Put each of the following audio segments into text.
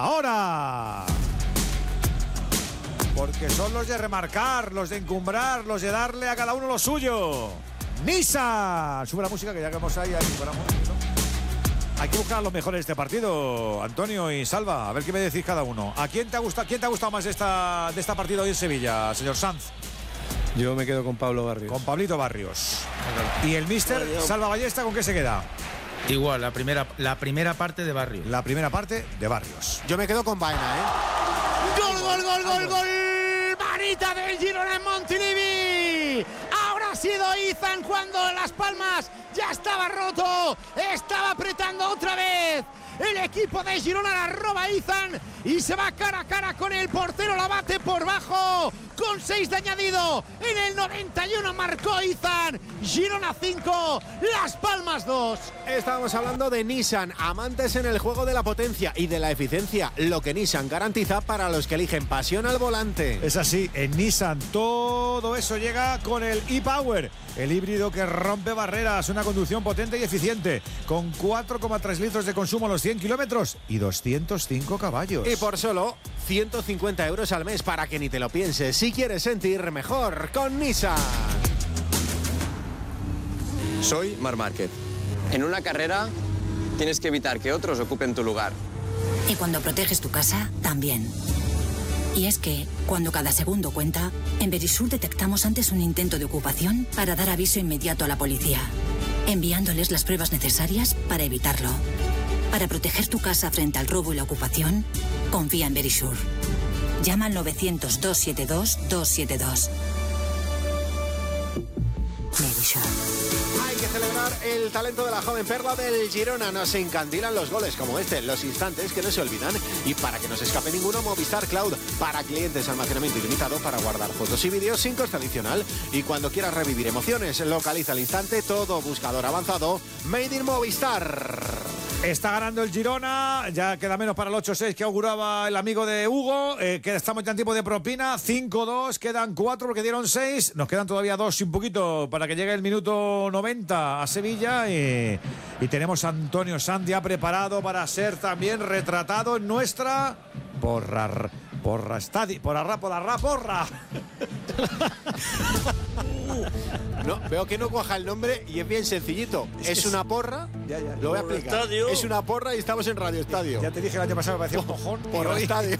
ahora. Porque son los de remarcar, los de encumbrar, los de darle a cada uno lo suyo. Nissan. Sube la música que ya que vamos ahí, Hay que buscar a los mejores de este partido, Antonio y Salva. A ver qué me decís cada uno. ¿A quién te ha gustado más de esta partida hoy en Sevilla, señor Sanz? Yo me quedo con Pablo Barrios. Con Pablito Barrios. ¿Y el míster Salva Ballesta con qué se queda? Igual, la primera parte de Barrios. La primera parte de Barrios. Yo me quedo con Baena, ¡Gol, gol, gol, gol, gol! ¡Manita del Girona en Montilivi! Ahora ha sido Izan cuando Las Palmas ya estaba roto. Estaba apretando otra vez. El equipo de Girona la roba Izan y se va cara a cara con el portero, la bate por bajo con 6 de añadido. En el 91 marcó Izan. Girona 5, Las Palmas 2. Estábamos hablando de Nissan, amantes en el juego de la potencia y de la eficiencia, lo que Nissan garantiza para los que eligen pasión al volante. Es así, en Nissan todo eso llega con el e-Power, el híbrido que rompe barreras, una conducción potente y eficiente, con 4,3 litros de consumo a los 100 kilómetros y 205 caballos. Y por solo 150 euros al mes, para que ni te lo pienses, si quieres sentir mejor con Nissan. Soy Marc Márquez. En una carrera tienes que evitar que otros ocupen tu lugar. Y cuando proteges tu casa, también. Y es que, cuando cada segundo cuenta, en Verisur detectamos antes un intento de ocupación para dar aviso inmediato a la policía, enviándoles las pruebas necesarias para evitarlo. Para proteger tu casa frente al robo y la ocupación, confía en Verisur. Llama al 900-272-272. Verisur. Hay que celebrar el talento de la joven perla del Girona. Nos encandilan los goles como este, los instantes que no se olvidan. Y para que no se escape ninguno, Movistar Cloud, para clientes, almacenamiento ilimitado para guardar fotos y vídeos sin coste adicional. Y cuando quieras revivir emociones, localiza al instante todo buscador avanzado Made in Movistar. Está ganando el Girona, ya queda menos para el 8-6 que auguraba el amigo de Hugo, que estamos ya en tiempo de propina, 5-2, quedan 4 porque dieron 6, nos quedan todavía 2 y un poquito para que llegue el minuto 90 a Sevilla y tenemos a Antonio Sanz ya preparado para ser también retratado en nuestra porra porra. No, veo que no cuaja el nombre y es bien sencillito. Es una porra, lo voy a explicar. Estadio. Es una porra y estamos en Radio Estadio. Ya te dije el año pasado, me parecía un cojón. Porra Estadio.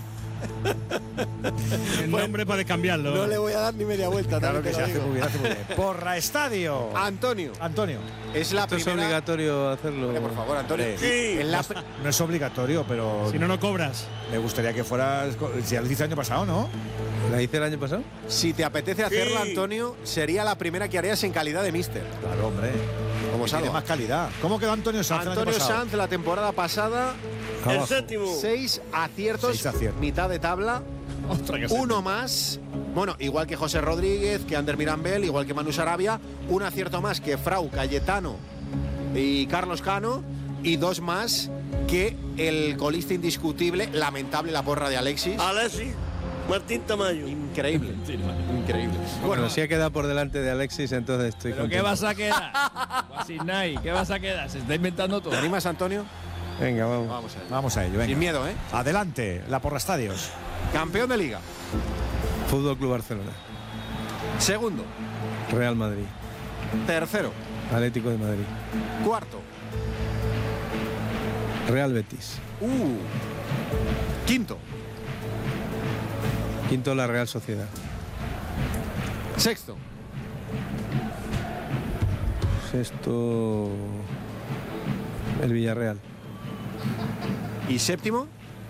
El nombre para cambiarlo. No le voy a dar ni media vuelta. Claro que se hace muy bien, Porra Estadio. Antonio. Es la Esto primera. es obligatorio hacerlo. Hombre, por favor, Antonio. Sí. No es obligatorio, pero Si no, no cobras. me gustaría que fueras. Si ya lo hiciste el año pasado, ¿no? ¿La hice el año pasado? Si te apetece hacerla, Sí. Antonio, sería la primera que harías en calidad de míster. Claro, hombre. Como Tiene Salva. más calidad. ¿Cómo quedó Antonio Sanz el año Antonio pasado? Sanz la temporada pasada, El Abajo. séptimo. 6 aciertos, 6 aciertos. mitad de tabla. Uno más, bueno, igual que José Rodríguez, que Ander Mirambel, igual que Manu Sarabia, un acierto más que Frau, Cayetano y Carlos Cano, y 2 más que el colista indiscutible, lamentable la porra de Alexis. Alexis, Martín Tamayo. Increíble, increíble. Bueno, si ha quedado por delante de Alexis, entonces estoy ¿Pero contento. qué vas a quedar? Guasinay, ¿qué vas a quedar? Se está inventando todo. ¿Te animas, Antonio? Venga, vamos. Vamos a ello. Vamos a ello, venga. Sin miedo, ¿eh? Adelante, la Porra Estadios. Campeón de Liga. Fútbol Club Barcelona. Segundo. Real Madrid. Tercero. Atlético de Madrid. Cuarto. Real Betis. Quinto. Quinto, la Real Sociedad. Sexto. Sexto, el Villarreal. Y séptimo.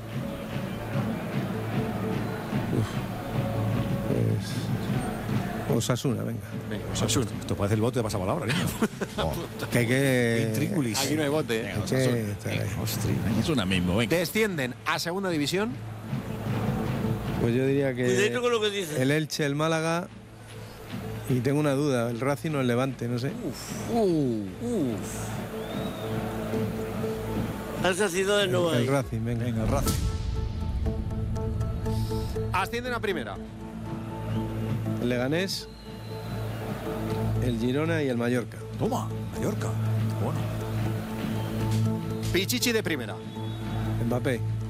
Pues Osasuna, venga. Venga, Osasuna. Esto parece el bote de pasapalabra, niño. Que hay que... Intríngulis. Aquí no hay bote, ¿eh? hay que estar ahí. Es una mismo, venga. Descienden a segunda división. Pues yo diría Cuidado que con lo que dices. el Elche, el Málaga, y tengo una duda, el Racing o el Levante, no sé. Esa ciudad no El hay. Racing, venga. Venga, el Racing. Ascienden a primera. El Leganés, el Girona y el Mallorca. Toma, Mallorca. Bueno. Pichichi de primera. Mbappé.